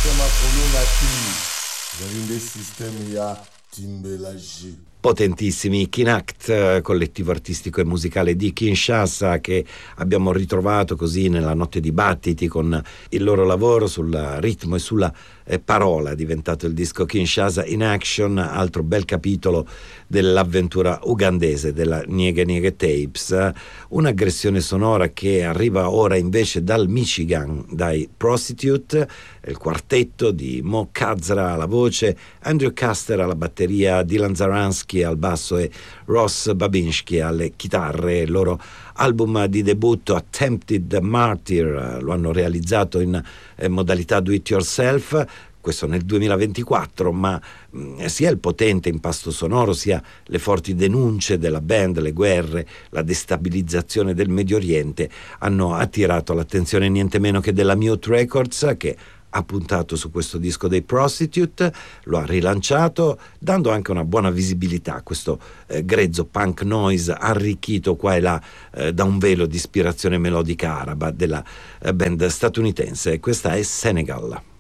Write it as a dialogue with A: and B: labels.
A: Sema Kolonga Timbi. Zavinde system ya Timbelaji.
B: Potentissimi Kinact, collettivo artistico e musicale di Kinshasa, che abbiamo ritrovato così nella notte di battiti con il loro lavoro sul ritmo e sulla parola, diventato il disco Kinshasa in Action, altro bel capitolo dell'avventura ugandese della Niege Niege Tapes, un'aggressione sonora che arriva ora invece dal Michigan, dai Prostitute, il quartetto di Mo Kazra alla voce, Andrew Caster alla batteria, Dylan Zaransky al basso e Ross Babinski alle chitarre. Il loro album di debutto Attempted Martyr lo hanno realizzato in modalità do it yourself, questo nel 2024, ma sia il potente impasto sonoro sia le forti denunce della band, le guerre, la destabilizzazione del Medio Oriente hanno attirato l'attenzione niente meno che della Mute Records, che ha puntato su questo disco dei Prostitute, lo ha rilanciato dando anche una buona visibilità a questo grezzo punk noise arricchito qua e là da un velo di ispirazione melodica araba della band statunitense. Questa è Senegal.